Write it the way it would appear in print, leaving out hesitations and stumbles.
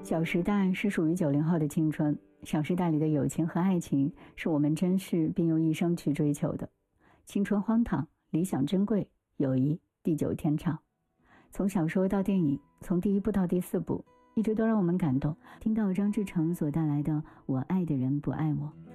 小时代是属于90后的青春，小时代里的友情和爱情是我们珍视并用一生去追求的。青春荒唐，理想珍贵，友谊地久天长。从小说到电影，从第1部到第4部，一直都让我们感动。听到张志成所带来的《我爱的人不爱我》。